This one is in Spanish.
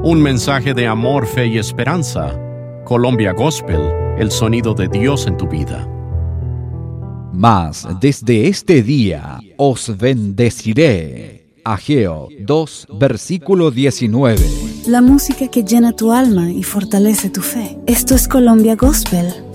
Un mensaje de amor, fe y esperanza. Colombia Gospel, el sonido de Dios en tu vida. Mas desde este día os bendeciré. Ageo 2, versículo 19. La música que llena tu alma y fortalece tu fe. Esto es Colombia Gospel